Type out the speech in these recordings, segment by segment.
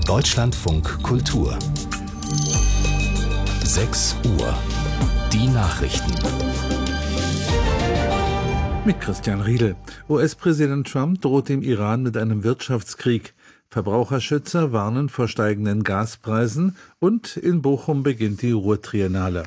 Deutschlandfunk Kultur 6 Uhr. Die Nachrichten. Mit Christian Riedel. US-Präsident Trump droht dem Iran mit einem Wirtschaftskrieg. Verbraucherschützer warnen vor steigenden Gaspreisen und in Bochum beginnt die Ruhr-Triennale.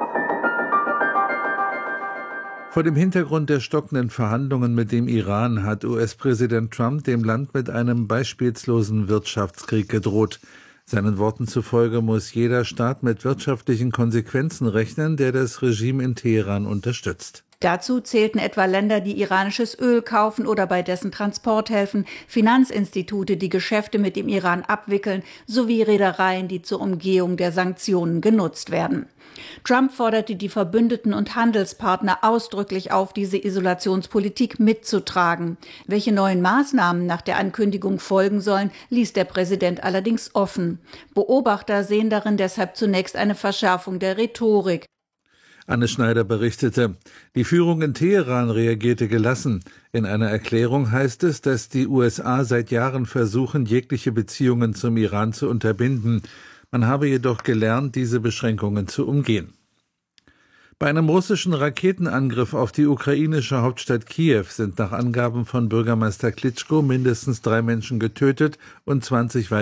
Vor dem Hintergrund der stockenden Verhandlungen mit dem Iran hat US-Präsident Trump dem Land mit einem beispielslosen Wirtschaftskrieg gedroht. Seinen Worten zufolge muss jeder Staat mit wirtschaftlichen Konsequenzen rechnen, der das Regime in Teheran unterstützt. Dazu zählten etwa Länder, die iranisches Öl kaufen oder bei dessen Transport helfen, Finanzinstitute, die Geschäfte mit dem Iran abwickeln, sowie Reedereien, die zur Umgehung der Sanktionen genutzt werden. Trump forderte die Verbündeten und Handelspartner ausdrücklich auf, diese Isolationspolitik mitzutragen. Welche neuen Maßnahmen nach der Ankündigung folgen sollen, ließ der Präsident allerdings offen. Beobachter sehen darin deshalb zunächst eine Verschärfung der Rhetorik. Anne Schneider berichtete, die Führung in Teheran reagierte gelassen. In einer Erklärung heißt es, dass die USA seit Jahren versuchen, jegliche Beziehungen zum Iran zu unterbinden. Man habe jedoch gelernt, diese Beschränkungen zu umgehen. Bei einem russischen Raketenangriff auf die ukrainische Hauptstadt Kiew sind nach Angaben von Bürgermeister Klitschko mindestens 3 Menschen getötet und 20